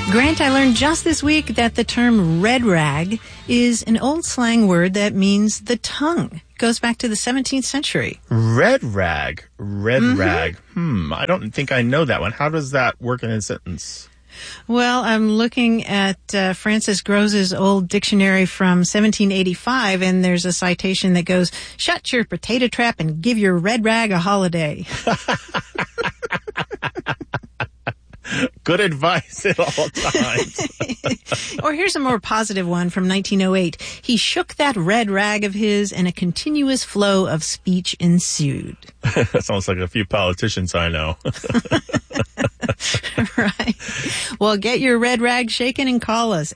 Grant, I learned just this week that the term red rag is an old slang word that means the tongue. It goes back to the 17th century. Red rag. Rag. I don't think I know that one. How does that work in a sentence? Well, I'm looking at Francis Grose's old dictionary from 1785, and there's a citation that goes, "Shut your potato trap and give your red rag a holiday." Good advice at all times. Or here's a more positive one from 1908. "He shook that red rag of his, and a continuous flow of speech ensued." That sounds like a few politicians I know. Right. Well, get your red rag shaken and call us,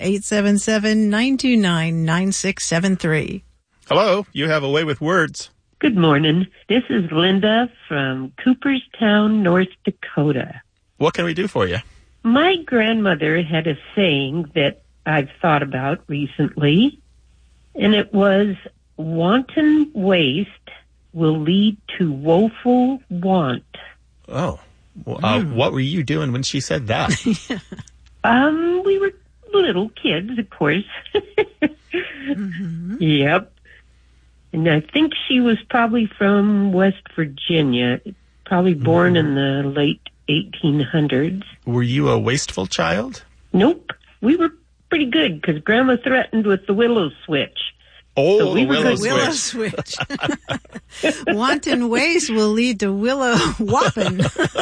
877-929-9673. Hello, you have a way with words. Good morning. This is Linda from Cooperstown, North Dakota. What can we do for you? My grandmother had a saying that I've thought about recently, and it was, "Wanton waste will lead to woeful want." Oh, well, what were you doing when she said that? We were little kids, of course. Yep. And I think she was probably from West Virginia, probably born in the late 1800s. Were you a wasteful child? Nope. We were pretty good because Grandma threatened with the willow switch. Oh, so we the willow switch. Wanton waste will lead to willow whopping.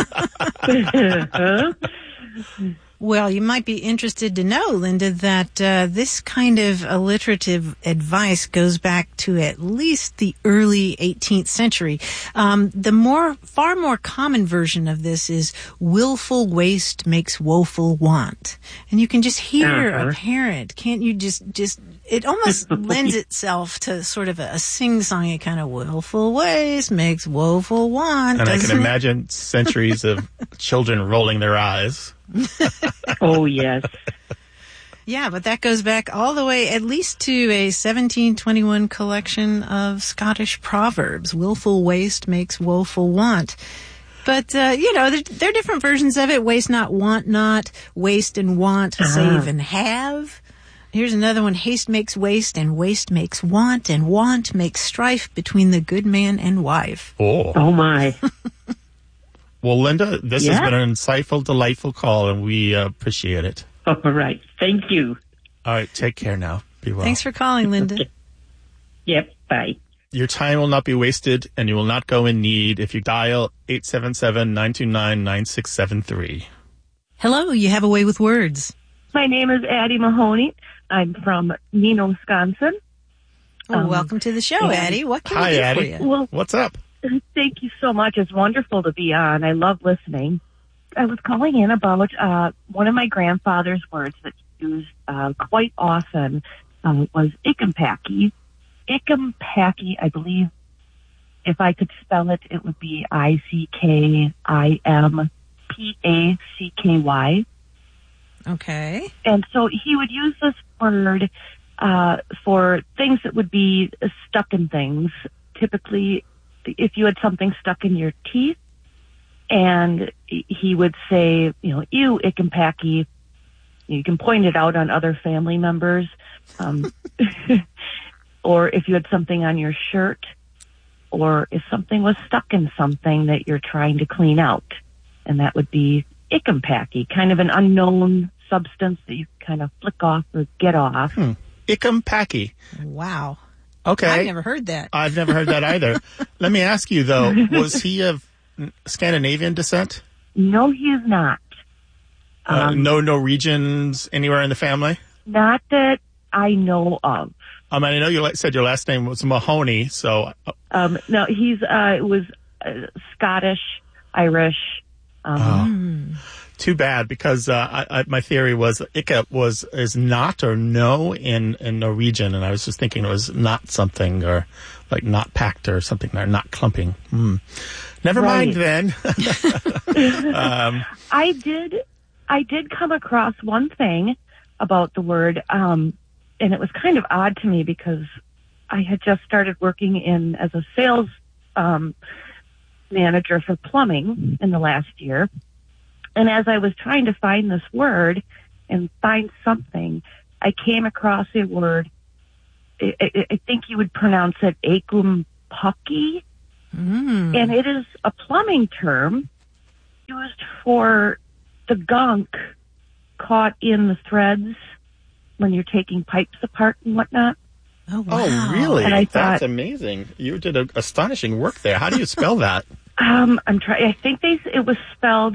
Huh? Well, you might be interested to know, Linda, that this kind of alliterative advice goes back to at least the early 18th century. The far more common version of this is willful waste makes woeful want. And you can just hear a parent. Can't you just it almost lends itself to sort of a sing-songy kind of willful waste makes woeful want. And I can imagine centuries of children rolling their eyes. Oh, yes. Yeah, but that goes back all the way at least to a 1721 collection of Scottish proverbs. Willful waste makes woeful want. But, there are different versions of it. Waste not, want not, waste and want, save and have. Here's another one. Haste makes waste, and waste makes want, and want makes strife between the good man and wife. Oh my. Well, Linda, this has been an insightful, delightful call, and we appreciate it. All right. Thank you. All right. Take care now. Be well. Thanks for calling, Linda. Yep. Bye. Your time will not be wasted, and you will not go in need if you dial 877-929-9673. Hello, you have a way with words. My name is Addie Mahoney. I'm from Neenah, Wisconsin. Welcome to the show, Addie. What can we do Addie. for you? Well, what's up? Thank you so much. It's wonderful to be on. I love listening. I was calling in about one of my grandfather's words that he used quite often was ickampacky. Ickampacky, I believe, if I could spell it, it would be Ickimpacky. Okay. And so he would use this word for things that would be stuck in things. Typically, if you had something stuck in your teeth, and he would say, ew, ickampacky. You can point it out on other family members. Or if you had something on your shirt, or if something was stuck in something that you're trying to clean out. And that would be ickampacky, kind of an unknown substance that you kind of flick off or get off. Ickampacky. Wow. Okay. I've never heard that. I've never heard that either. Let me ask you, though, was he of Scandinavian descent? No, he is not. No Norwegians anywhere in the family? Not that I know of. I know you said your last name was Mahoney, so... No, he's was Scottish, Irish. Too bad, because my theory was Icka is not or no in Norwegian, and I was just thinking it was not something, or like not packed or something, or not clumping. Never mind then. I did come across one thing about the word, and it was kind of odd to me because I had just started working as a sales manager for plumbing in the last year. And as I was trying to find this word, and find something, I came across a word. I think you would pronounce it akumpucky, and it is a plumbing term used for the gunk caught in the threads when you're taking pipes apart and whatnot. Oh, wow. Oh, really? And I That's thought- amazing. You did astonishing work there. How do you spell that? I'm trying. I think it was spelled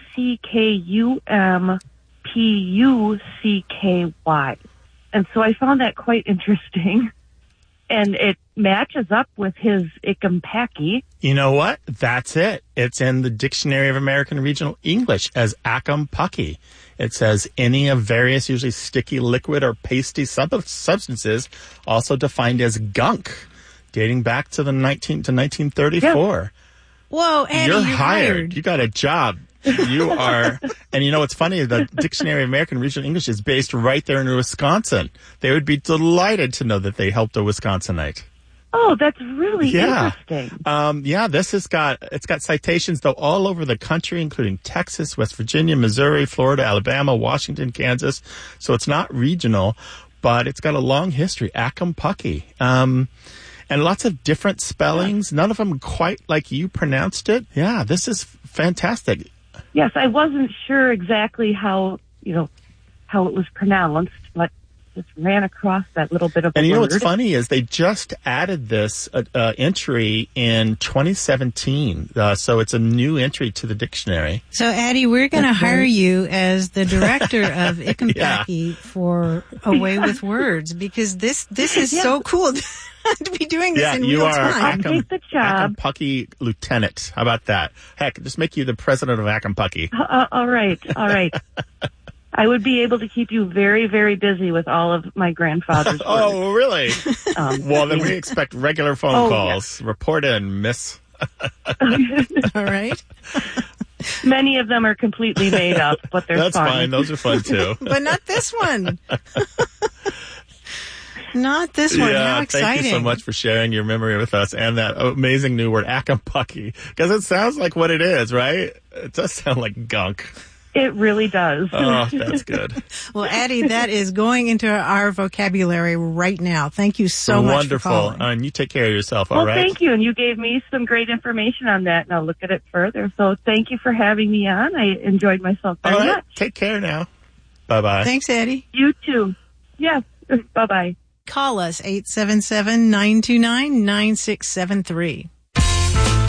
ACKUMPUCKY, and so I found that quite interesting, and it matches up with his Ikumpaki. You know what? That's it. It's in the Dictionary of American Regional English as akumpucky. It says any of various, usually sticky, liquid, or pasty substances, also defined as gunk, dating back to the 1934. Whoa, Eddie, You're you're hired. You got a job. You are. And you know what's funny? The Dictionary of American Regional English is based right there in Wisconsin. They would be delighted to know that they helped a Wisconsinite. Oh, that's really Yeah. interesting. It's got citations though all over the country, including Texas, West Virginia, Missouri, Florida, Alabama, Washington, Kansas. So it's not regional, but it's got a long history. Akumpucky. And lots of different spellings. None of them quite like you pronounced it. Yeah, this is fantastic. Yes, I wasn't sure exactly how it was pronounced, but just ran across that little bit of And a you know word. what's funny is they just added this entry in 2017. So it's a new entry to the dictionary. So, Addie, we're going to hire you as the director of Ikumpaki for A Way with Words, because this is so cool to be doing this in you real are time. I'll take the job. Akumpucky Lieutenant. How about that? Heck, just make you the president of Akumpucky. All right. I would be able to keep you very, very busy with all of my grandfather's words. Oh, really? Well, then yeah. we expect regular phone Oh, calls. Report in, miss. All right. Many of them are completely made up, but they're That's fun. fine. Those are fun, too. But not this one. Not this one. Yeah, How exciting. thank you so much for sharing your memory with us and that amazing new word, akumpucky. Because it sounds like what it is, right? It does sound like gunk. It really does. Oh, that's good. Well, Addie, that is going into our vocabulary right now. Thank you so much Wonderful. for calling. And you take care of yourself, Well, all right? thank you. And you gave me some great information on that, and I'll look at it further. So thank you for having me on. I enjoyed myself All very right. much. Take care now. Bye-bye. Thanks, Addie. You too. Yes. Bye-bye. Call us 877-929-9673.